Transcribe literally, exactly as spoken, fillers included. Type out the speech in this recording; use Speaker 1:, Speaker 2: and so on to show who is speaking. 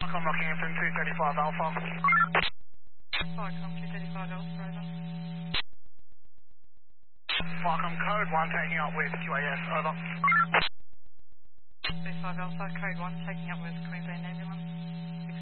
Speaker 1: I'm looking in from two thirty-five Alpha.
Speaker 2: Falcon two thirty-five Alpha, over.
Speaker 1: Falcon code one taking up with Q A S, over.
Speaker 2: two thirty-five Alpha, code one, taking up with Queensland Ambulance.